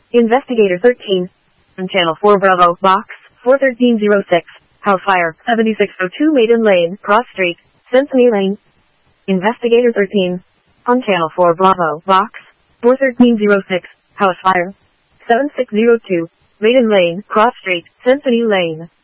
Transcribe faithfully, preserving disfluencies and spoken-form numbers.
Investigator thirteen. On Channel four Bravo, Box four thirteen oh six. House fire, seventy-six oh two Maiden Lane, Cross Street, Symphony Lane. Investigator thirteen. On Channel four Bravo, Box four thirteen oh six. House fire, seventy-six oh two Maiden Lane, Cross Street, Symphony Lane.